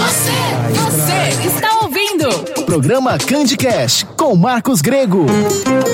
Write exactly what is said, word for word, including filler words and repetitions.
Você, você está ouvindo Programa CandyCast com Marcos Grego.